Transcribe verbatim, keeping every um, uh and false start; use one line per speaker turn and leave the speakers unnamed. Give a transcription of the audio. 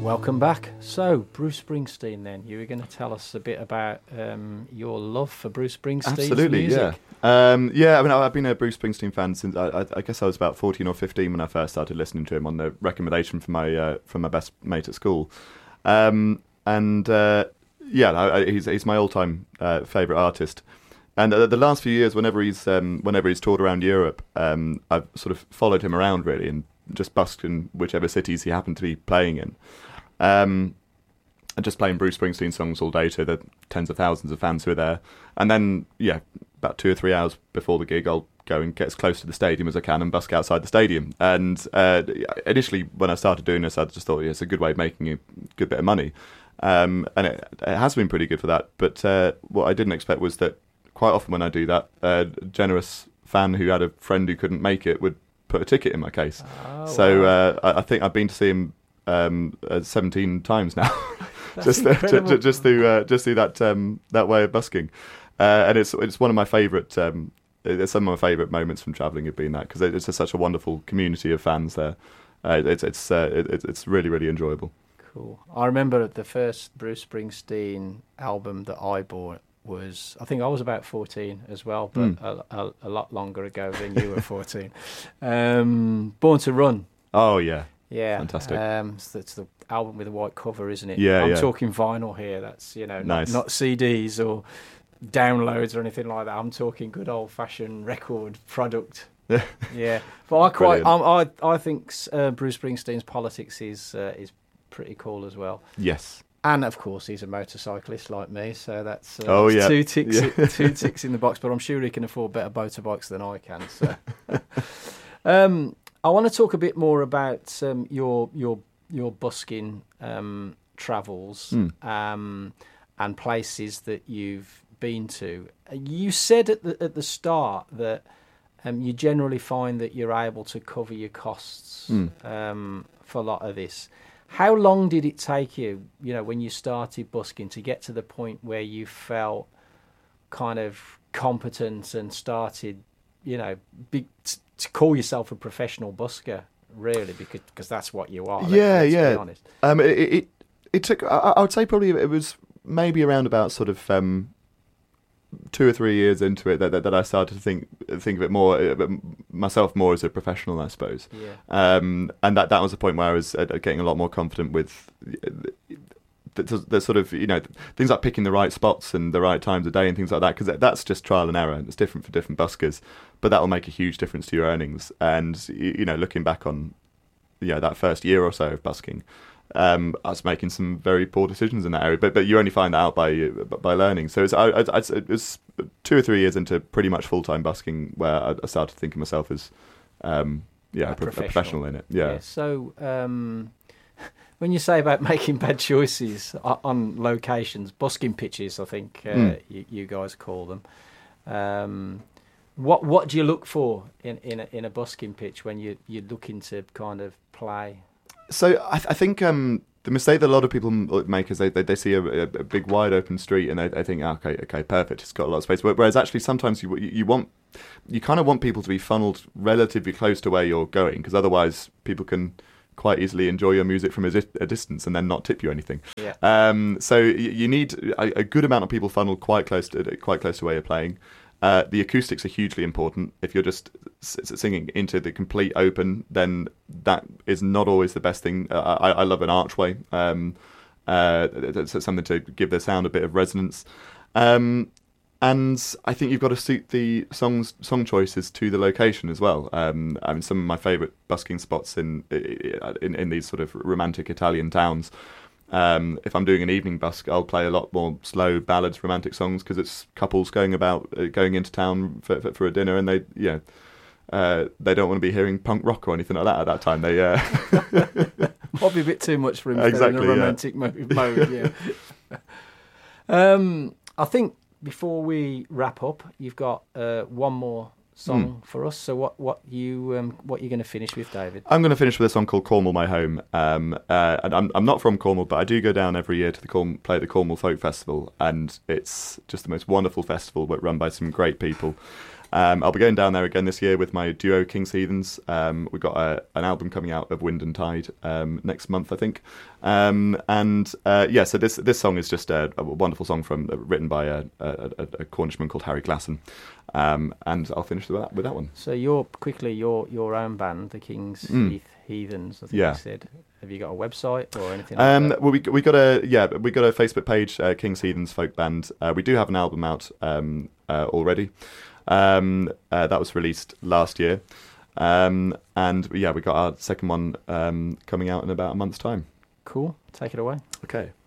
Welcome back. So, Bruce Springsteen then. You were going to tell us a bit about um, your love for Bruce Springsteen's
Absolutely,
music.
yeah. Um, yeah, I mean, I've been a Bruce Springsteen fan since, I, I, I guess I was about fourteen or fifteen when I first started listening to him on the recommendation from my uh, from my best mate at school. Um, and, uh, yeah, I, I, he's, he's my all-time uh, favourite artist. And uh, the last few years, whenever he's um, whenever he's toured around Europe, um, I've sort of followed him around, really, and just busked in whichever cities he happened to be playing in. Um, and just playing Bruce Springsteen songs all day to the tens of thousands of fans who are there. And then, yeah, about two or three hours before the gig, I'll go and get as close to the stadium as I can and busk outside the stadium. And uh, initially, when I started doing this, I just thought, yeah, it's a good way of making a good bit of money. Um, and it, it has been pretty good for that. But uh, what I didn't expect was that quite often when I do that, a generous fan who had a friend who couldn't make it would put a ticket in my case. Oh, so uh, I, I think I've been to see him um, uh, seventeen times now, just uh, j- just through uh, just through that um, that way of busking, uh, and it's it's one of my favourite. Um, it's some of my favourite moments from travelling have been that, because it's just such a wonderful community of fans there. Uh, it's it's uh, it, it's really really enjoyable.
Cool. I remember the first Bruce Springsteen album that I bought was, I think I was about fourteen as well, but mm. a, a, a lot longer ago than you were fourteen. Um, Born to Run.
Oh, yeah.
Yeah.
Fantastic.
Um, so it's the album with the white cover, isn't it?
Yeah,
I'm
yeah.
talking vinyl here. That's, you know,
nice.
not, not C Ds or downloads or anything like that. I'm talking good old-fashioned record product. Yeah. But I quite, um, I I think uh, Bruce Springsteen's Politics is uh, is pretty cool as well.
Yes.
And of course, he's a motorcyclist like me, so that's, uh,
oh,
that's
yeah.
two ticks,
yeah.
two ticks in the box. But I'm sure he can afford better motorbikes than I can. So, um, I want to talk a bit more about um, your your your busking um, travels mm. um, and places that you've been to. You said at the at the start that um, you generally find that you're able to cover your costs mm. um, for a lot of this. How long did it take you, you know, when you started busking, to get to the point where you felt kind of competent and started, you know, be, to call yourself a professional busker, really, because because that's what you are.
Yeah,
let's, let's
yeah.
Be honest.
Um, it, it it took. I, I would say probably it was maybe around about sort of um, two or three years into it that, that that I started to think think of it more uh, myself more as a professional, I suppose.
Yeah.
Um, and that that was the point where I was uh, getting a lot more confident with the, the, the sort of, you know, things like picking the right spots and the right times of day and things like that, because that's just trial and error. It's different for different buskers, but that will make a huge difference to your earnings. And you know, looking back on, you know, that first year or so of busking, Um, I was making some very poor decisions in that area, but but you only find that out by by learning. So it's, I, I, it was two or three years into pretty much full time busking where I, I started thinking myself as um, yeah a, a, professional. a professional in it. Yeah.
yeah so um, when you say about making bad choices on locations, busking pitches, I think uh, mm. you, you guys call them. Um, what what do you look for in in a, in a busking pitch when you you're looking to kind of play?
So I, th- I think um, the mistake that a lot of people make is they they, they see a, a, a big wide open street and they, they think, oh, okay, okay, perfect, it's got a lot of space. Whereas actually sometimes you you want you kind of want people to be funneled relatively close to where you're going, because otherwise people can quite easily enjoy your music from a, di- a distance and then not tip you anything.
Yeah.
Um. So you, you need a, a good amount of people funneled quite close to quite close to where you're playing. Uh, the acoustics are hugely important. If you're just s- singing into the complete open, then that is not always the best thing. Uh, I, I love an archway. Um, uh, it's something to give the sound a bit of resonance. Um, and I think you've got to suit the songs, song choices to the location as well. Um, I mean, some of my favourite busking spots in, in in these sort of romantic Italian towns. Um, if I'm doing an evening busk, I'll play a lot more slow ballads, romantic songs, because it's couples going about, uh, going into town for, for, for a dinner, and they, you know, uh, they don't want to be hearing punk rock or anything like that at that time. They uh...
probably a bit too much for him
exactly,
in a romantic
yeah.
mo- mode. Yeah. um, I think before we wrap up, you've got uh, one more song mm. for us. So what what you um, what you're going to finish with, David?
I'm going to finish with a song called Cornwall, My Home. Um, uh, and I'm I'm not from Cornwall, but I do go down every year to the Corn- play at the Cornwall Folk Festival, and it's just the most wonderful festival, but run by some great people. Um, I'll be going down there again this year with my duo King's Heathens. Um, we've got a, an album coming out of Wind and Tide um, next month, I think. Um, and uh, yeah, so this this song is just a, a wonderful song from uh, written by a, a, a Cornishman called Harry Glasson. Um, and I'll finish with that, with that one.
So you're quickly your your own band, the King's
Mm.
Heath Heathens, I think
Yeah.
you said. Have you got a website or anything
Um,
like that?
well, we we got a yeah we got a Facebook page, uh, King's Heathens Folk Band. Uh, we do have an album out um, uh, already. Um, uh, that was released last year, um, and yeah, we got our second one um, coming out in about a month's time.
Cool. Take it away.
Okay.